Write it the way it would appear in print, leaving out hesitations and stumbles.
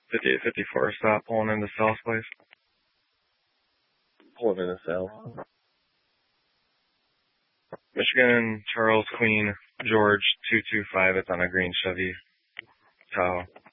5854, stop pulling into South, please. Pulling into South. Michigan, Charles, Queen, George, 225. It's on a green Chevy Tahoe.